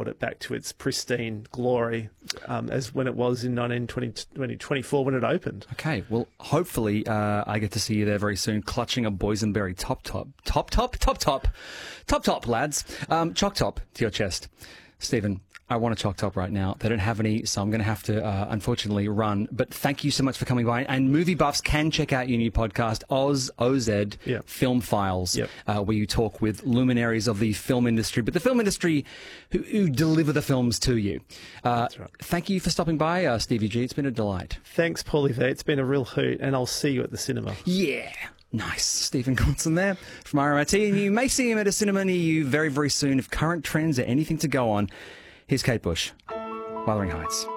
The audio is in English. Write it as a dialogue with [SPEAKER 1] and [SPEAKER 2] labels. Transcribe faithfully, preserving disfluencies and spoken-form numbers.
[SPEAKER 1] restored it back to its pristine glory um, as when it was in nineteen twenty-four when it opened.
[SPEAKER 2] Okay, well, hopefully uh, I get to see you there very soon, clutching a boysenberry top top. Top top? Top top. Top top, lads. Um, choc top to your chest. Stephen, I want a choc top right now. They don't have any, so I'm going to have to, uh, unfortunately, run. But thank you so much for coming by. And movie buffs can check out your new podcast, Oz, O Z,
[SPEAKER 1] yep.
[SPEAKER 2] Film Files,
[SPEAKER 1] yep.
[SPEAKER 2] uh, where you talk with luminaries of the film industry, but the film industry who, who deliver the films to you. Uh,
[SPEAKER 1] That's right.
[SPEAKER 2] Thank you for stopping by, uh, Stevie G. It's been a delight.
[SPEAKER 1] Thanks, Paulie V. It's been a real hoot, and I'll see you at the cinema.
[SPEAKER 2] Yeah. Nice. Stephen Johnson there from R M I T. And you may see him at a cinema near you very, very soon if current trends are anything to go on. Here's Kate Bush, Wuthering Heights.